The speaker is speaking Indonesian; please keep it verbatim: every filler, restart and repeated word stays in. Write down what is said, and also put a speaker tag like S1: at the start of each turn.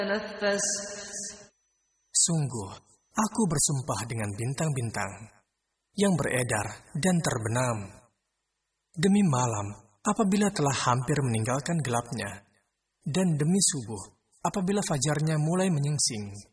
S1: تنفس
S2: Sungguh, aku bersumpah dengan bintang-bintang yang beredar dan terbenam. Demi malam, apabila telah hampir meninggalkan gelapnya, dan demi subuh, apabila fajarnya mulai menyingsing.